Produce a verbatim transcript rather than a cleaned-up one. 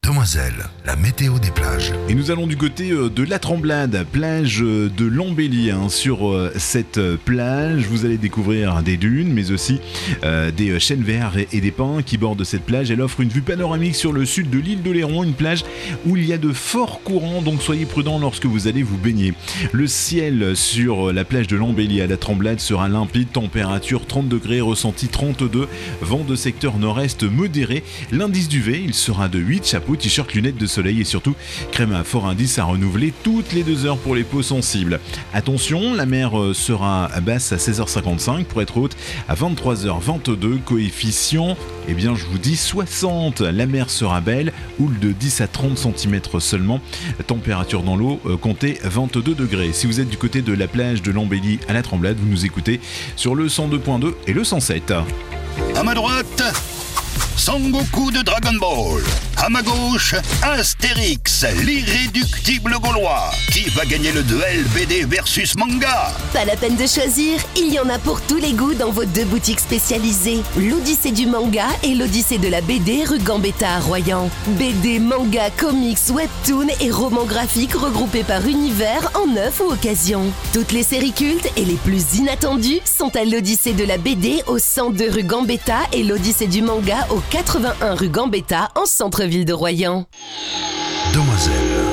Demoiselle, la météo des plages. Et nous allons du côté de la Tremblade, plage de l'Embellie. Hein. Sur cette plage, vous allez découvrir des dunes, mais aussi euh, des chênes verts et des pins qui bordent cette plage. Elle offre une vue panoramique sur le sud de l'île d'Oléron, une plage où il y a de forts courants, donc soyez prudents lorsque vous allez vous baigner. Le ciel sur la plage de l'Embellie à la Tremblade sera limpide, température trente degrés, ressenti trente-deux, vent de secteur nord-est modéré. L'indice du V, il sera de huit, chapeau, t-shirt, lunettes de soleil et surtout crème à fort indice à renouveler toutes les deux heures pour les peaux sensibles. Attention, la mer sera basse à seize heures cinquante-cinq pour être haute à vingt-trois heures vingt-deux, coefficient, eh bien je vous dis soixante. La mer sera belle, houle de dix à trente centimètres seulement, température dans l'eau euh, comptez vingt-deux degrés. Si vous êtes du côté de la plage de l'Embellie à la Tremblade, vous nous écoutez sur le cent deux point deux et le cent sept. À ma droite, Sangoku de Dragon Ball. À ma gauche, Astérix, l'irréductible gaulois. Qui va gagner le duel B D versus manga? Pas la peine de choisir, il y en a pour tous les goûts dans vos deux boutiques spécialisées. L'Odyssée du manga et l'Odyssée de la B D rue Gambetta à Royan. B D, manga, comics, webtoons et romans graphiques regroupés par univers en neuf ou occasion. Toutes les séries cultes et les plus inattendues sont à l'Odyssée de la B D au cent deux rue Gambetta et l'Odyssée du manga au quatre-vingt-un rue Gambetta en centre-ville de Royan. Demoiselle.